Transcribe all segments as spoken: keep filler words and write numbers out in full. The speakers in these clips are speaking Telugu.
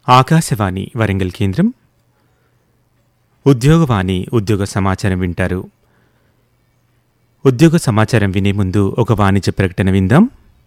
ఆకాశవాణి వరంగల్ కేంద్రం. ఉద్యోగవాణి ఉద్యోగ సమాచారం వింటారు. ఉద్యోగ సమాచారం వినే ముందు ఒక వాణిజ్య ప్రకటన విందాం.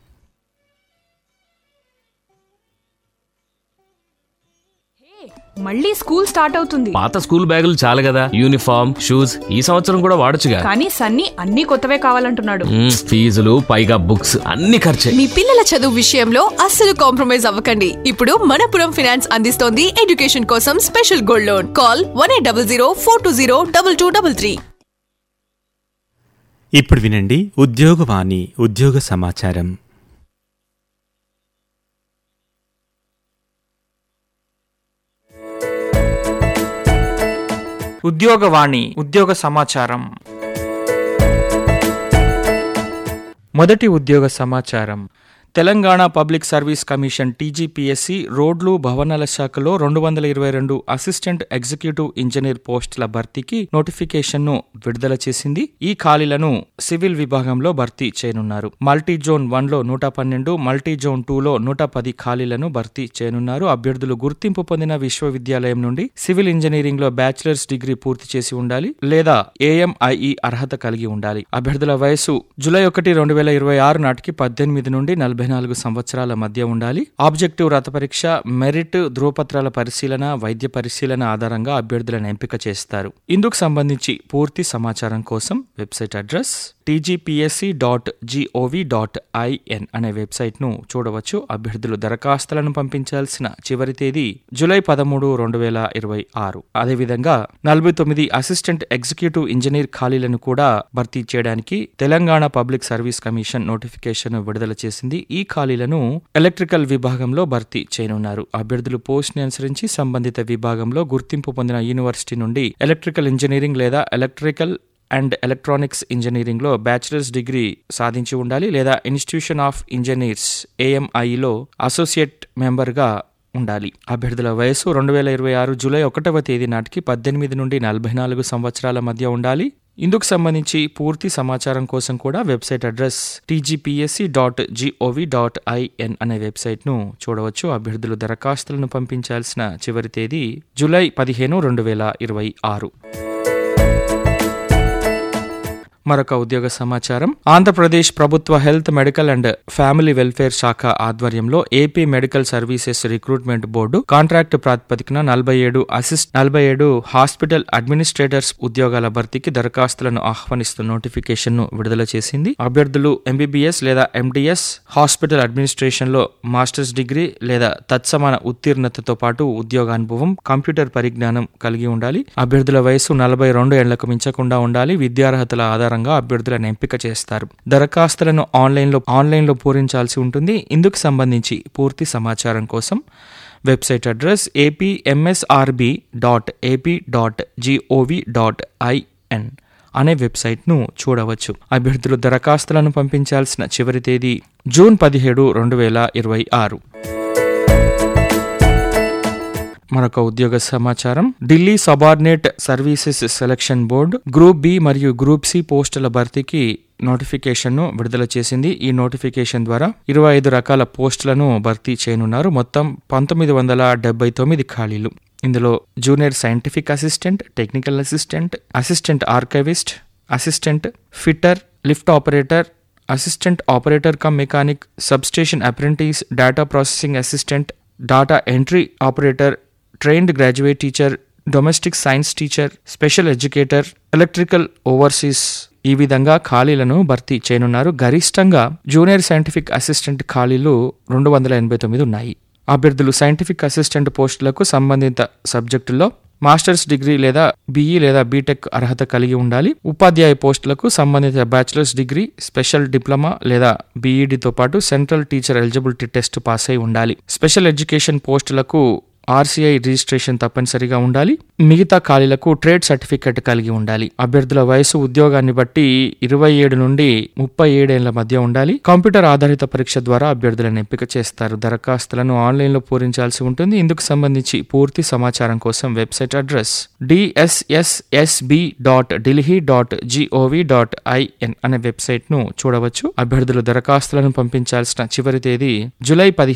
మళ్ళీ స్కూల్ స్టార్ట్ అవుతుంది. పాత స్కూల్ బ్యాగులు చాలు కదా, యూనిఫామ్ షూస్ ఈ సంవత్సరం కూడా వాడొచ్చుగా. కానీ సన్నీ అన్ని కొత్తవే కావాలంటున్నాడు. ఫీజులు పైగా బుక్స్ అన్ని ఖర్చే. మీ పిల్లల చదువు విషయంలో అస్సలు కాంప్రమైజ్ అవ్వకండి. ఇప్పుడు మనపురం ఫైనాన్స్ అందిస్తోంది ఎడ్యుకేషన్ కోసం special gold loan. Call one eight double zero four two zero double two double three. ఇప్పుడు వినండి ఉద్యోగవాణి ఉద్యోగ సమాచారం. ఉద్యోగవాణి ఉద్యోగ సమాచారం. మొదటి ఉద్యోగ సమాచారం. Telangana public service commission TGPSC రోడ్లు భవనాల శాఖలో రెండు వందల ఇరవై రెండు అసిస్టెంట్ ఎగ్జిక్యూటివ్ ఇంజనీర్ పోస్టుల భర్తీకి నోటిఫికేషన్ను విడుదల చేసింది. ఈ ఖాళీలను సివిల్ విభాగంలో భర్తీ చేయనున్నారు. మల్టీ జోన్ వన్ లో నూట పన్నెండు, మల్టీ జోన్ టూ లో నూట పది ఖాళీలను భర్తీ చేయనున్నారు. అభ్యర్థులు గుర్తింపు పొందిన విశ్వవిద్యాలయం నుండి సివిల్ ఇంజనీరింగ్ లో బ్యాచిలర్స్ డిగ్రీ పూర్తి చేసి ఉండాలి లేదా ఏఎంఐఈ అర్హత కలిగి ఉండాలి. అభ్యర్థుల వయసు జూలై ఒకటి రెండు వేల ఇరవై ఆరు నాటికి పద్దెనిమిది నుండి నలభై నాలుగు సంవత్సరాల మధ్య ఉండాలి. ఆబ్జెక్టివ్ రాత పరీక్ష, మెరిట్, ధృవపత్రాల పరిశీలన, వైద్య పరిశీలన ఆధారంగా అభ్యర్థులను ఎంపిక చేస్తారు. ఇందుకు సంబంధించి పూర్తి సమాచారం కోసం website address TGPSC dot GOV dot IN అనే వెబ్సైట్ ను చూడవచ్చు. అభ్యర్థులు దరఖాస్తులను పంపించాల్సిన చివరి తేదీ జూలై పదమూడు రెండు వేల ఇరవై ఆరు. అదేవిధంగా నలభై తొమ్మిది అసిస్టెంట్ ఎగ్జిక్యూటివ్ ఇంజనీర్ ఖాళీలను కూడా భర్తీ చేయడానికి Telangana public service commission notification విడుదల చేసింది. ఈ ఖాళీలను ఎలక్ట్రికల్ విభాగంలో భర్తీ చేయనున్నారు. అభ్యర్థులు పోస్ట్ ని అనుసరించి సంబంధిత విభాగంలో గుర్తింపు పొందిన యూనివర్సిటీ నుండి ఎలక్ట్రికల్ ఇంజనీరింగ్ లేదా ఎలక్ట్రికల్ అండ్ ఎలక్ట్రానిక్స్ ఇంజనీరింగ్ లో బ్యాచిలర్స్ డిగ్రీ సాధించి ఉండాలి లేదా institution of engineers ఏఎంఐలో associate member గా ఉండాలి. అభ్యర్థుల వయసు రెండు వేల ఇరవై ఆరు జూలై ఒకటవ తేదీ నాటికి పద్దెనిమిది నుండి నలభై నాలుగు సంవత్సరాల మధ్య ఉండాలి. ఇందుకు సంబంధించి పూర్తి సమాచారం కోసం కూడా website address TGPSC dot GOV dot IN అనే వెబ్సైట్ ను చూడవచ్చు. అభ్యర్థులు దరఖాస్తులను పంపించాల్సిన చివరి తేదీ జూలై పదిహేను రెండు వేల ఇరవై ఆరు. మరొక ఉద్యోగ సమాచారం. ఆంధ్రప్రదేశ్ ప్రభుత్వ health, medical and family welfare శాఖ ఆధ్వర్యంలో AP medical services recruitment board contract ప్రాతిపదికన నలభై ఏడు అసిస్ట్ నలభై ఏడు హాస్పిటల్ అడ్మినిస్ట్రేటర్స్ ఉద్యోగాల భర్తీకి దరఖాస్తులను ఆహ్వానిస్తున్న నోటిఫికేషన్ ను విడుదల చేసింది. అభ్యర్థులు ఎంబీబీఎస్ లేదా ఎండిఎస్, హాస్పిటల్ అడ్మినిస్ట్రేషన్ లో మాస్టర్స్ డిగ్రీ లేదా తత్సమాన ఉత్తీర్ణతతో పాటు ఉద్యోగానుభవం, కంప్యూటర్ పరిజ్ఞానం కలిగి ఉండాలి. అభ్యర్థుల వయసు నలభై రెండు ఏళ్లకు మించకుండా ఉండాలి. విద్యార్హతల ఆధారంగా అభ్యర్థులను ఎంపిక చేస్తారు. దరఖాస్తులను ఆన్లైన్ లో ఆన్లైన్ లో పూరించాల్సి ఉంటుంది. ఇందుకు సంబంధించి పూర్తి సమాచారం కోసం website address APMSRB dot AP dot GOV dot IN అనే వెబ్సైట్ ను చూడవచ్చు. అభ్యర్థులు దరఖాస్తులను పంపించాల్సిన చివరి తేదీ జూన్ పదిహేడు రెండు వేల ఇరవై ఆరు. మరొక ఉద్యోగ సమాచారం. Delhi subordinate services selection board group B మరియు గ్రూప్ సి పోస్టుల భర్తీకి నోటిఫికేషన్ ను విడుదల చేసింది. ఈ నోటిఫికేషన్ ద్వారా ఇరవై ఐదు రకాల పోస్టులను భర్తీ చేయనున్నారు. మొత్తం పంతొమ్మిది వందల డెబ్బై తొమ్మిది ఖాళీలు. ఇందులో junior scientific assistant, technical assistant, assistant archivist, assistant fitter, lift operator, assistant operator come mechanic, substation apprentice, data processing assistant, data entry operator, trained graduate teacher, domestic science teacher, special educator, electrical overseas ఈ విధంగా ఖాళీలను భర్తీ చేయనున్నారు. గరిష్టంగా జూనియర్ సైంటిఫిక్ అసిస్టెంట్ ఖాళీలు రెండు వందల ఎనభై తొమ్మిది ఉన్నాయి. అభ్యర్థులు సైంటిఫిక్ అసిస్టెంట్ పోస్టులకు సంబంధిత సబ్జెక్టుల్లో మాస్టర్స్ డిగ్రీ లేదా బీఈ లేదా బీటెక్ అర్హత కలిగి ఉండాలి. ఉపాధ్యాయ పోస్టులకు సంబంధిత బ్యాచిలర్స్ డిగ్రీ, స్పెషల్ డిప్లొమా లేదా బీఈడీతో పాటు central teacher eligibility test pass అయి ఉండాలి. స్పెషల్ ఎడ్యుకేషన్ పోస్టులకు ఆర్సీఐ రిజిస్ట్రేషన్ తప్పనిసరిగా ఉండాలి. మిగతా ఖాళీలకు ట్రేడ్ సర్టిఫికెట్ కలిగి ఉండాలి. అభ్యర్థుల వయసు ఉద్యోగాన్ని బట్టి ఇరవై ఏడు నుండి ముప్పై ఏడేళ్ల మధ్య ఉండాలి. కంప్యూటర్ ఆధారిత పరీక్ష ద్వారా అభ్యర్థులను ఎంపిక చేస్తారు. దరఖాస్తులను ఆన్లైన్ లో పూరించాల్సి ఉంటుంది. ఇందుకు సంబంధించి పూర్తి సమాచారం కోసం website address DSSSB dot Delhi dot GOV dot IN అనే వెబ్సైట్ ను చూడవచ్చు. అభ్యర్థులు దరఖాస్తులను పంపించాల్సిన చివరి తేదీ జూలై పదిహేను